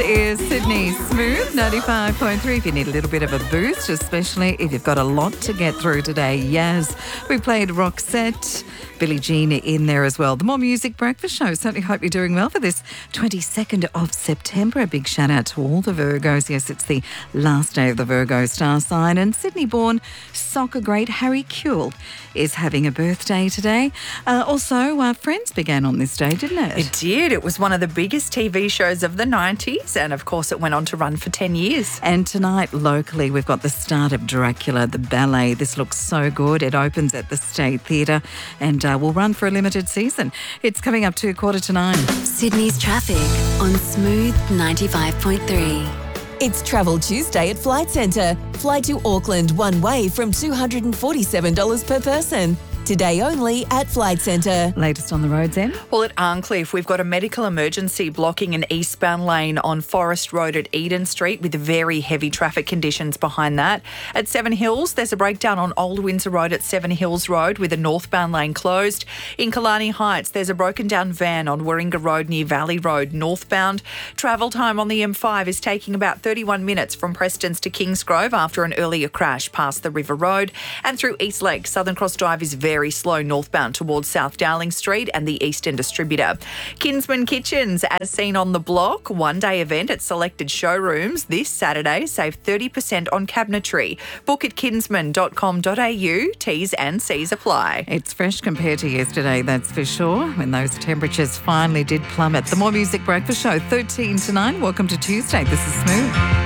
is Sydney Smooth 95.3. If you need a little bit of a boost, especially if you've got a lot to get through today. Yes, we played Roxette, Billie Jean in there as well. The More Music Breakfast Show. Certainly hope you're doing well for this 22nd of September. A big shout out to all the Virgos. Yes, it's the last day of the Virgo star sign. And Sydney-born soccer great Harry Kewell is having a birthday today. Also, Friends began on this day, didn't it? It did. It was one of the biggest TV shows of the 90s, and of course it went on to run for 10 years. And tonight, locally, we've got the start of Dracula, the ballet. This looks so good. It opens at the State Theatre and will run for a limited season. It's coming up to 8:45. Sydney's traffic on Smooth 95.3. It's Travel Tuesday at Flight Centre. Fly to Auckland one way from $247 per person. Today only at Flight Centre. Latest on the roads, Em? Well, at Arncliffe, we've got a medical emergency blocking an eastbound lane on Forest Road at Eden Street with very heavy traffic conditions behind that. At Seven Hills, there's a breakdown on Old Windsor Road at Seven Hills Road with a northbound lane closed. In Killarney Heights, there's a broken down van on Warringah Road near Valley Road northbound. Travel time on the M5 is taking about 31 minutes from Prestons to Kingsgrove after an earlier crash past the River Road. And through East Lake, Southern Cross Drive is very slow northbound towards South Dowling Street and the Eastern Distributor. Kinsman Kitchens, as seen on the block, one-day event at selected showrooms this Saturday. Save 30% on cabinetry. Book at kinsman.com.au. T's and C's apply. It's fresh compared to yesterday, that's for sure, when those temperatures finally did plummet. The More Music Breakfast Show, 13 to 9. Welcome to Tuesday. This is Smooth.